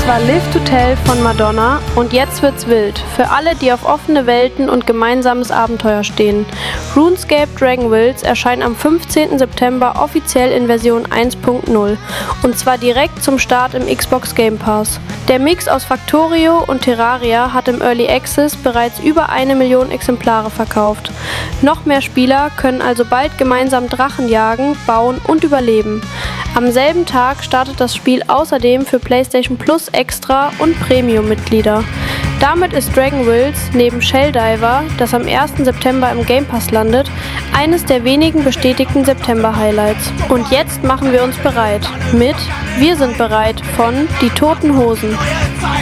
war Live to Tell von Madonna und jetzt wird's wild. Für alle, die auf offene Welten und gemeinsames Abenteuer stehen. RuneScape Dragon Wilds erscheint am 15. September offiziell in Version 1.0 und zwar direkt zum Start im Xbox Game Pass. Der Mix aus Factorio und Terraria hat im Early Access bereits über 1 Million Exemplare verkauft. Noch mehr Spieler können also bald gemeinsam Drachen jagen, bauen und überleben. Am selben Tag startet das Spiel außerdem für PlayStation Plus Extra und Premium-Mitglieder. Damit ist Dragon Wilds neben Shelldiver, das am 1. September im Game Pass landet, eines der wenigen bestätigten September-Highlights. Und jetzt machen wir uns bereit mit Wir sind bereit von Die Toten Hosen.